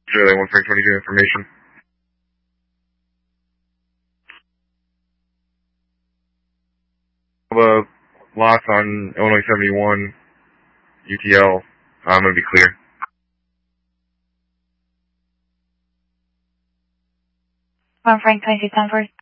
Charlie 1522 information. Lots on Illinois 71, UTL. I'm going to be clear. Frank 22 Stanford.